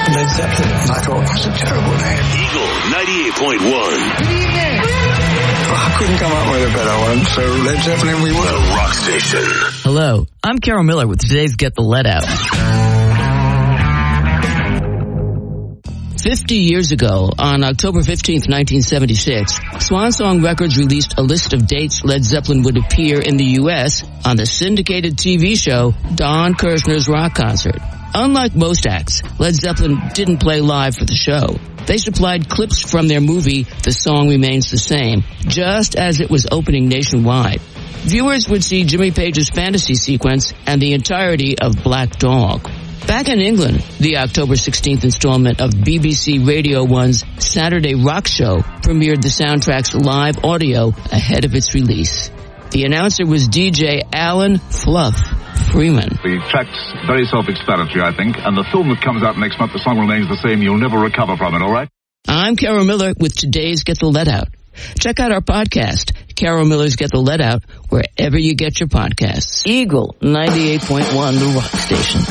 Led Zeppelin. And I thought, that's a terrible name. Eagle 98.1. Good evening. I couldn't come up with a better one, so Led Zeppelin we will. The Rock Station. Hello, I'm Carol Miller with today's Get the Lead Out. 50 years ago, on October 15th, 1976, Swan Song Records released a list of dates Led Zeppelin would appear in the U.S. on the syndicated TV show Don Kirshner's Rock Concert. Unlike most acts, Led Zeppelin didn't play live for the show. They supplied clips from their movie The Song Remains the Same, just as it was opening nationwide. Viewers would see Jimmy Page's fantasy sequence and the entirety of Black Dog. Back in England, the October 16th installment of BBC Radio 1's Saturday Rock Show premiered the soundtrack's live audio ahead of its release. The announcer was DJ Alan Fluff Freeman. The track's very self-explanatory, I think, and the film that comes out next month, The Song Remains the Same, you'll never recover from it, all right? I'm Carol Miller with today's Get the Lead Out. Check out our podcast, Carol Miller's Get the Lead Out, wherever you get your podcasts. Eagle 98.1, the Rock Station.